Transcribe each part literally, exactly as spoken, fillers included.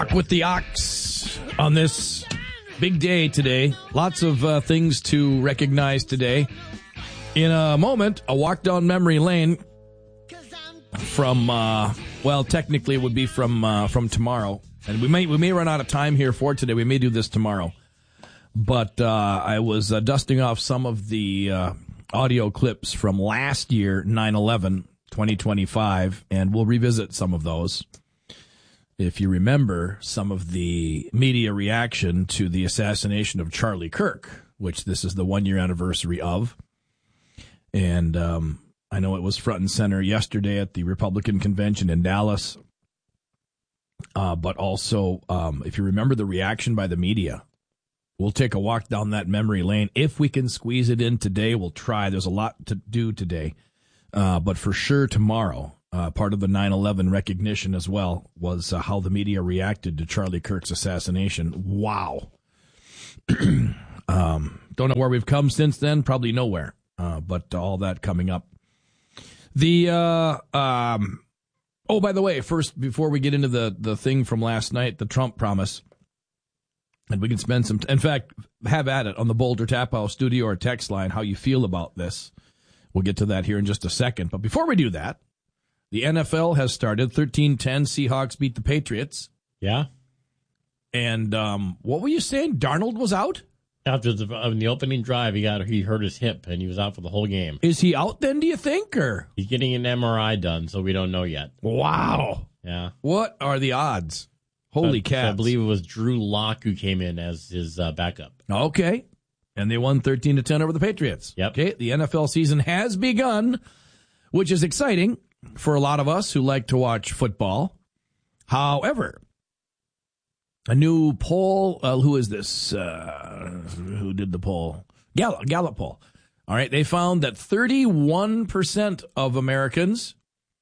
Walk with the Ox on this big day today. Lots of uh, things to recognize today. In a moment, a walk down memory lane from, uh, well, technically it would be from uh, from tomorrow. And we may we may run out of time here for today. We may do this tomorrow. But uh, I was uh, dusting off some of the uh, audio clips from last year, nine eleven, twenty twenty-five, and we'll revisit some of those. If you remember some of the media reaction to the assassination of Charlie Kirk, which this is the one-year anniversary of. And um, I know it was front and center yesterday at the Republican convention in Dallas. Uh, but also, um, if you remember the reaction by the media, we'll take a walk down that memory lane. If we can squeeze it in today, we'll try. There's a lot to do today. Uh, but for sure tomorrow, uh, part of the nine eleven recognition as well was uh, how the media reacted to Charlie Kirk's assassination. Wow. um, don't know where we've come since then. Probably nowhere. Uh, but all that coming up. The, uh, um, oh, by the way, first, before we get into the, the thing from last night, the Trump promise, and we can spend some, t- in fact, have at it on the Boulder Tap House studio or text line, how you feel about this. We'll get to that here in just a second. But before we do that, the N F L has started. thirteen ten, Seahawks beat the Patriots. Yeah. And um, what were you saying? Darnold was out? After the, in the opening drive, he got he hurt his hip, and he was out for the whole game. Is he out then, do you think? Or he's getting an M R I done, so we don't know yet. Wow. Yeah. What are the odds? Holy so, cats. So I believe it was Drew Lock who came in as his uh, backup. Okay. And they won thirteen to ten over the Patriots. Yep. Okay. The N F L season has begun, which is exciting for a lot of us who like to watch football. However, a new poll, uh, who is this? Uh, who did the poll? Gallup, Gallup poll. All right, they found that thirty-one percent of Americans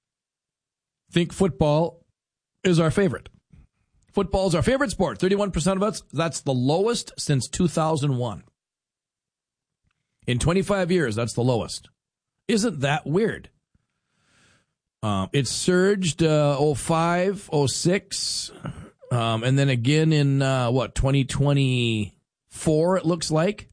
think football is our favorite. Football is our favorite sport. thirty-one percent of us, that's the lowest since two thousand one. In twenty-five years, that's the lowest. Isn't that weird? Um, it surged uh, oh five, oh six, um, and then again in, uh, what, twenty twenty-four, it looks like.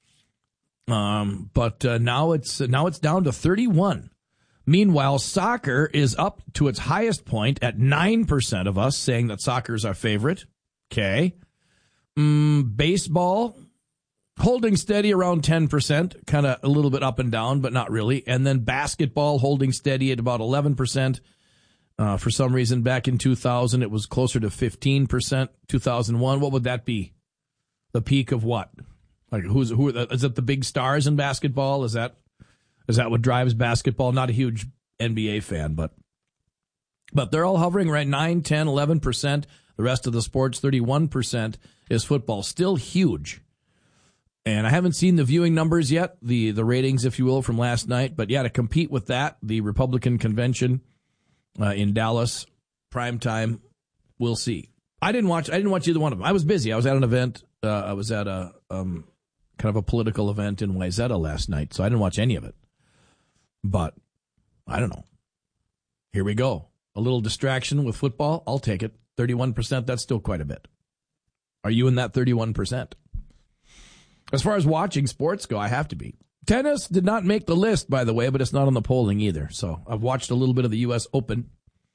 Um, but uh, now it's now it's down to thirty-one. Meanwhile, soccer is up to its highest point at nine percent of us saying that soccer is our favorite. Okay. Mm, baseball, holding steady around ten percent, kind of a little bit up and down, but not really. And then basketball holding steady at about eleven percent. Uh, for some reason, back in two thousand, it was closer to fifteen percent. two thousand one, what would that be? The peak of what? Like, who's who? Are the, is it the big stars in basketball? Is that is that what drives basketball? Not a huge N B A fan, but but they're all hovering right nine, ten, eleven percent. The rest of the sports, thirty-one percent is football. Still huge. And I haven't seen the viewing numbers yet, the the ratings, if you will, from last night. But yeah, to compete with that, the Republican convention uh, in Dallas, primetime, we'll see. I didn't watch. I didn't watch either one of them. I was busy. I was at an event. Uh, I was at a um, kind of a political event in Wayzata last night, so I didn't watch any of it. But I don't know. Here we go. A little distraction with football. I'll take it. thirty-one percent. That's still quite a bit. Are you in that thirty-one percent? As far as watching sports go, I have to be. Tennis did not make the list, by the way, but it's not on the polling either. So I've watched a little bit of the U S Open.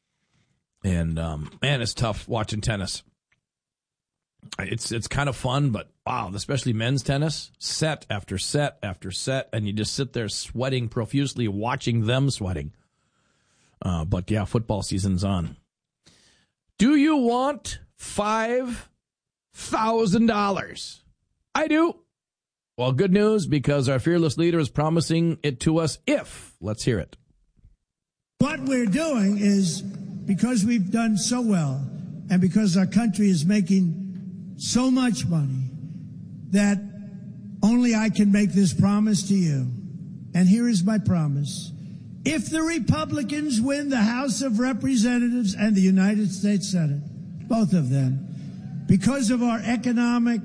And, um, man, it's tough watching tennis. It's it's kind of fun, but, wow, especially men's tennis, set after set after set, and you just sit there sweating profusely, watching them sweating. Uh, but, yeah, football season's on. Do you want five thousand dollars? I do. Well, good news, because our fearless leader is promising it to us if. Let's hear it. What we're doing is, because we've done so well, and because our country is making so much money, that only I can make this promise to you. And here is my promise. If the Republicans win the House of Representatives and the United States Senate, both of them, because of our economic,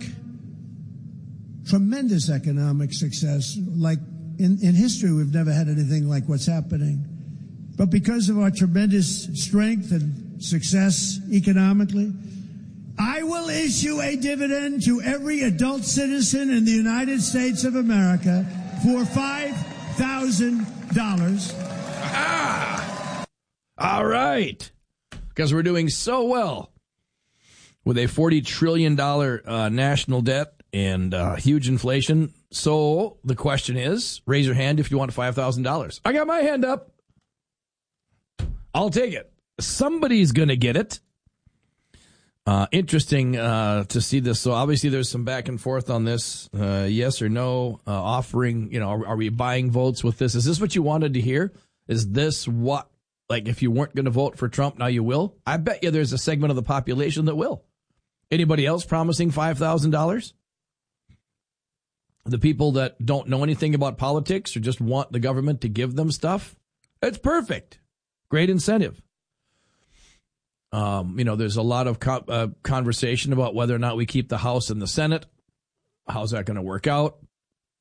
tremendous economic success, like in, in history we've never had anything like what's happening, but because of our tremendous strength and success economically, I will issue a dividend to every adult citizen in the United States of America for five thousand dollars. Ah! All right. Because we're doing so well with a forty trillion dollars uh, national debt and uh, huge inflation. So the question is, raise your hand if you want five thousand dollars. I got my hand up. I'll take it. Somebody's going to get it. Uh, interesting uh, to see this. So obviously there's some back and forth on this. Uh, yes or no, uh, offering, you know, are, are we buying votes with this? Is this what you wanted to hear? Is this what, like if you weren't going to vote for Trump, now you will? I bet you there's a segment of the population that will. Anybody else promising five thousand dollars? The people that don't know anything about politics or just want the government to give them stuff? It's perfect. Great incentive. Um, you know, there's a lot of co- uh, conversation about whether or not we keep the House and the Senate. How's that going to work out?